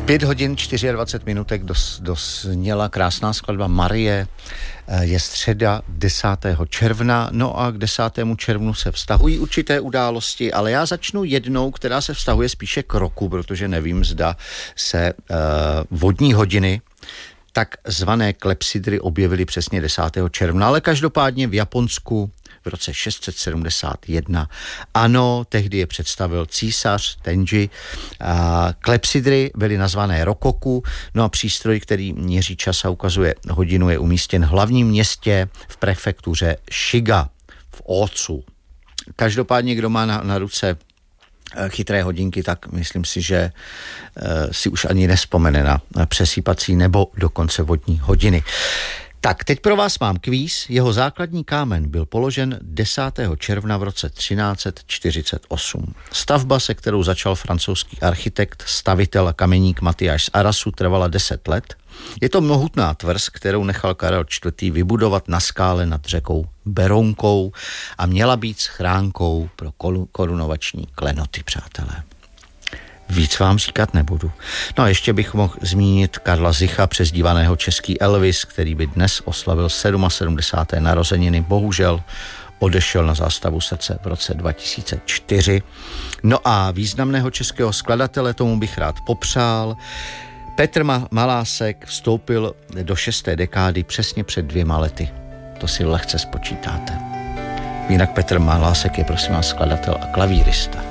5 hodin 24 minutek dozněla krásná skladba Marie. Je středa 10. června, no a k 10. červnu se vztahují určité události, ale já začnu jednou, která se vztahuje spíše k roku, protože nevím, zda se vodní hodiny takzvané klepsydry objevily přesně 10. června, ale každopádně v Japonsku v roce 671. Ano, tehdy je představil císař Tenji. Klepsydry byly nazvané rokoku, no a přístroj, který měří čas a ukazuje hodinu, je umístěn v hlavním městě v prefektuře Shiga v Otsu. Každopádně, kdo má na ruce chytré hodinky, tak myslím si, že si už ani nespomene na přesýpací nebo dokonce vodní hodiny. Tak, teď pro vás mám kvíz. Jeho základní kámen byl položen 10. června v roce 1348. Stavba, se kterou začal francouzský architekt, stavitel a kameník Matyáš z Arasu, trvala 10 let. Je to mohutná tvrz, kterou nechal Karel IV. Vybudovat na skále nad řekou Berounkou a měla být schránkou pro korunovační klenoty, přátelé. Víc vám říkat nebudu. No a ještě bych mohl zmínit Karla Zicha, přezdívaného Český Elvis, který by dnes oslavil 77. narozeniny. Bohužel odešel na zástavu srdce v roce 2004. No a významného českého skladatele tomu bych rád popřál. Petr Malásek vstoupil do 6. dekády přesně před 2 lety. To si lehce spočítáte. Jinak Petr Malásek je prosím vás skladatel a klavírista.